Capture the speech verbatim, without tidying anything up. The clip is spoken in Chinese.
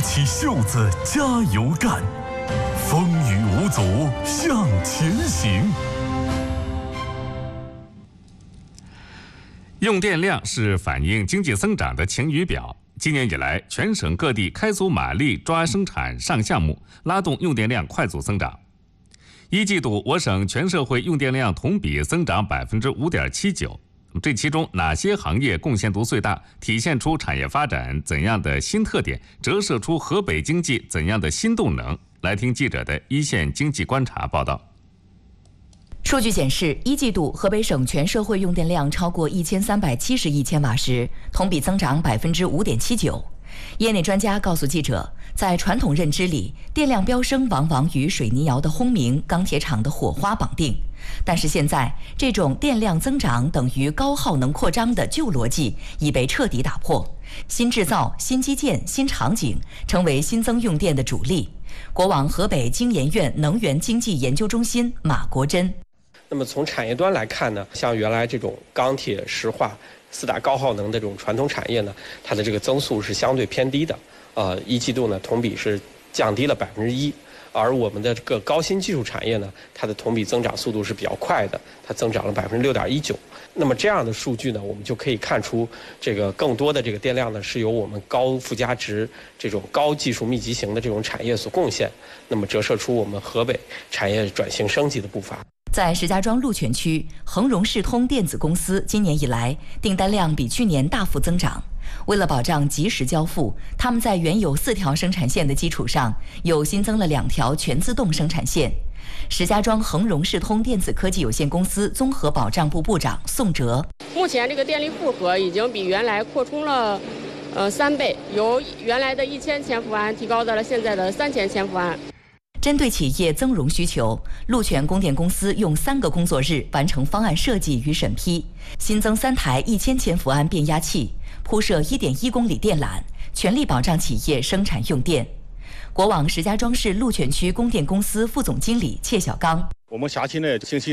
起袖子，加油干，风雨无阻向前行。 用电量是反映经济增长的晴雨表。今年以来，全省各地开足马力抓生产上项目，拉动用电量快速增长。一季度，我省全社会用电量同比增长百分之五点七九。这其中哪些行业贡献度最大？体现出产业发展怎样的新特点？折射出河北经济怎样的新动能？来听记者的一线经济观察报道。 数据显示，一季度河北省全社会用电量超过一千三百七十亿千瓦时，同比增长百分之五点七九。业内专家告诉记者，在传统认知里，电量飙升往往与水泥窑的轰鸣、钢铁厂的火花绑定。但是现在，这种电量增长等于高耗能扩张的旧逻辑已被彻底打破，新制造、新基建、新场景成为新增用电的主力。国网河北经研院能源经济研究中心马国珍。 那么从产业端来看呢，像原来这种钢铁、石化四大高耗能的这种传统产业呢，它的这个增速是相对偏低的，呃，一季度呢同比是降低了百分之一。而我们的这个高新技术产业呢，它的同比增长速度是比较快的，它增长了百分之六点一九。那么这样的数据呢，我们就可以看出，这个更多的这个电量呢，是由我们高附加值、这种高技术密集型的这种产业所贡献。那么折射出我们河北产业转型升级的步伐。 在石家庄鹿泉区，恒荣世通电子公司今年以来订单量比去年大幅增长。为了保障及时交付，他们在原有四条生产线的基础上，又新增了两条全自动生产线。石家庄恒荣世通电子科技有限公司综合保障部部长宋哲： 目前这个电力负荷已经比原来扩充了，呃三倍，由原来的一千千伏安提高到了现在的三千千伏安。 针对企业增容需求，鹿泉供电公司用三个工作日完成方案设计与审批，新增三台一千千伏安变压器，铺设一点一公里电缆，全力保障企业生产用电。国网石家庄市鹿泉区供电公司副总经理切小刚： 我们辖区内信息